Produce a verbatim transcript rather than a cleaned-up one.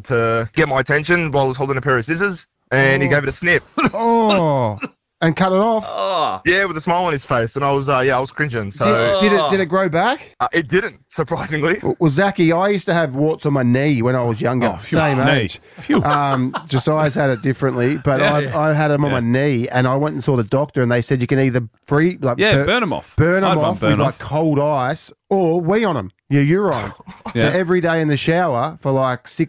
to get my attention while I was holding a pair of scissors, and oh. he gave it a snip. Oh, and cut it off. Oh. Yeah, with a smile on his face, and I was, uh, yeah, I was cringing. So did, did it? Did it grow back? Uh, it didn't, surprisingly. Well, Zachy, I used to have warts on my knee when I was younger. Oh, phew, Same knee. age. Um, Josiah's had it differently, but Yeah, I, yeah. I had them on Yeah. my knee, and I went and saw the doctor, and they said you can either free, like Yeah, bur- burn them off. burn I'd them want off burn with off. like cold ice, or wee on them. Your urine. Yeah. So every day in the shower for like six.